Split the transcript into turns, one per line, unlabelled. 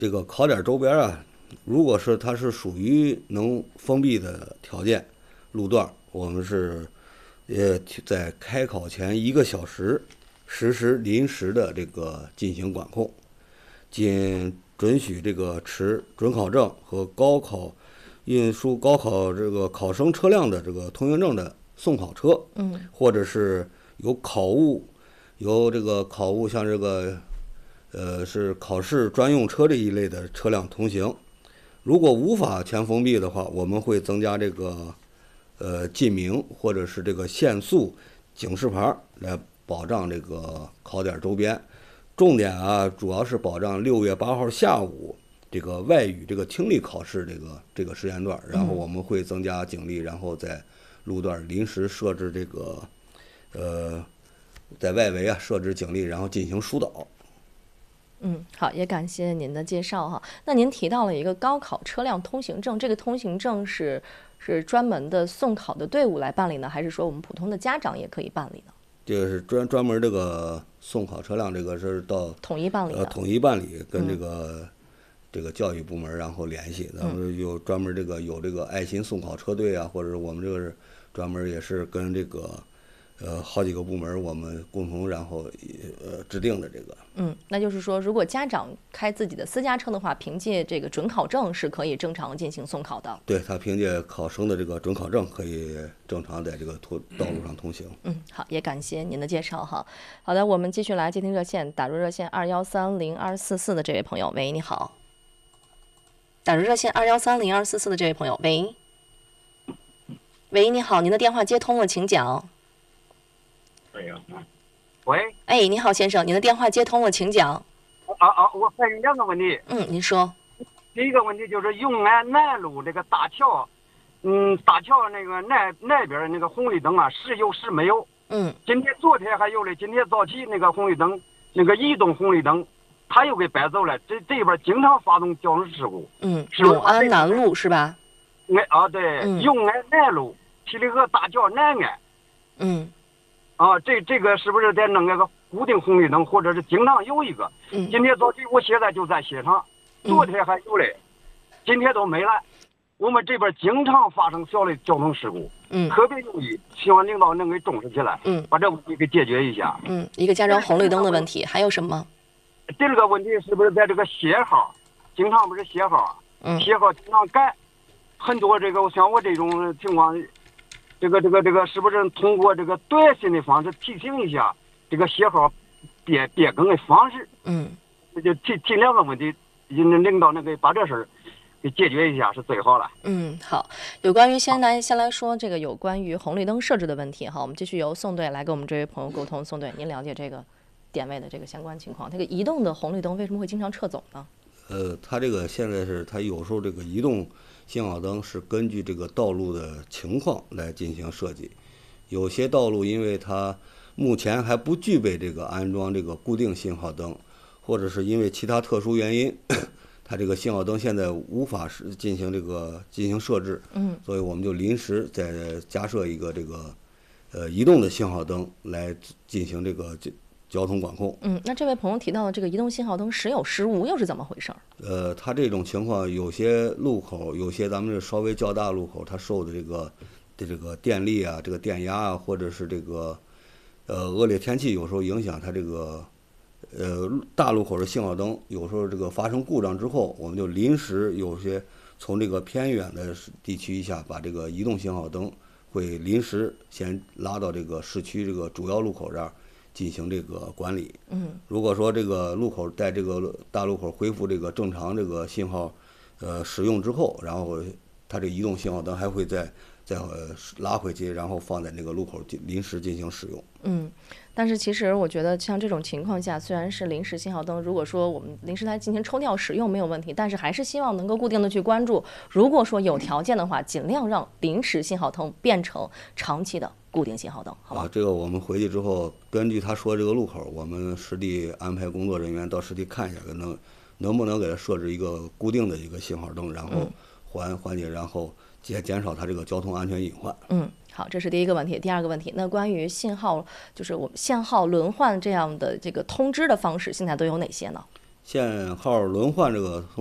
这个考点周边啊，如果是它是属于能封闭的条件路段，我们是在开考前1个小时实施临时的这个进行管控，仅准许这个持准考证和高考运输高考这个考生车辆的这个通行证的送考车，或者是有考务像这个是考试专用车这一类的车辆通行。如果无法全封闭的话，我们会增加这个禁鸣或者是这个限速警示牌来保障这个考点周边。重点啊，主要是保障6月8号下午这个外语这个听力考试这个时间段，然后我们会增加警力，然后在路段临时设置这个在外围啊设置警力，然后进行疏导。
好，也感谢您的介绍哈。那您提到了一个高考车辆通行证，这个通行证是专门的送考的队伍来办理呢，还是说我们普通的家长也可以办理呢？
这个是专门这个送考车辆，这个是到
统一办理的。
统一办理，跟这个教育部门然后联系，咱们有专门有这个爱心送考车队啊，或者是我们这个是专门也是跟这个好几个部门我们共同然后制定的这个。
那就是说，如果家长开自己的私家车的话，凭借这个准考证是可以正常进行送考的。
对，他凭借考生的这个准考证可以正常在这个道路上通行。
好，也感谢您的介绍哈。好的，我们继续来接听热线，打入热线2130-244的这位朋友，喂，你好。打入热线2130-244的这位朋友，喂，喂，你好，您的电话接通了，请讲。
喂，
哎，你好，先生，您的电话接通了，请讲。
我问你2个问题。
您说。
第一个问题就是永安南路这个大桥，大桥那个那边那个红绿灯啊，时有时没有。昨天还有嘞，今天早起那个红绿灯，那个移动红绿灯，他又给摆走了。这边经常发生交通事故。
永安南路是吧？
对，永安南路七里河大桥南岸。这个是不是得弄那个固定红绿灯，或者是经常有一个？今天早起我现在就在现场，昨天还有嘞，今天都没来。我们这边经常发生小的交通事故，特别容易，希望领导能给重视起来，把这问题给解决一下。
一个加装红绿灯的问题，还有什么？
第二个问题是不是在这个写号，经常不是写号，写号经常改，很多这个像我这种情况。这个是不是通过这个短信的方式提醒一下这个写号变更的方式？就提2个问题，领导能给把这事儿给解决一下是最好了。
好，有关于先来说这个有关于红绿灯设置的问题哈，我们继续由宋队来跟我们这位朋友沟通。宋队，您了解这个点位的这个相关情况？这个移动的红绿灯为什么会经常撤走呢？
它这个现在是它有时候这个移动信号灯是根据这个道路的情况来进行设计，有些道路因为它目前还不具备这个安装这个固定信号灯，或者是因为其他特殊原因，它这个信号灯现在无法进行设置，所以我们就临时再加设一个这个移动的信号灯来进行这个交通管控。
那这位朋友提到的这个移动信号灯时有时无，又是怎么回事？
它这种情况，有些路口，有些咱们这稍微较大路口，它受的这个电力啊，这个电压啊，或者是这个恶劣天气，有时候影响它这个大路口的信号灯，有时候这个发生故障之后，我们就临时有些从这个偏远的地区一下把这个移动信号灯会临时先拉到这个市区这个主要路口这儿。进行这个管理。如果说这个路口在这个大路口恢复这个正常这个信号使用之后，然后它这移动信号灯还会再拉回去，然后放在那个路口临时进行使用。
但是其实我觉得像这种情况下，虽然是临时信号灯，如果说我们临时来进行抽调使用没有问题，但是还是希望能够固定的去关注。如果说有条件的话，尽量让临时信号灯变成长期的固定信号灯，好吧？
这个我们回去之后，根据他说这个路口，我们实地安排工作人员到实地看一下，能不能给他设置一个固定的一个信号灯，然后缓解，然后减少它这个交通安全隐患。
好，这是第一个问题。第二个问题，那关于信号，就是我们限号轮换这样的这个通知的方式，现在都有哪些呢？
限号轮换这个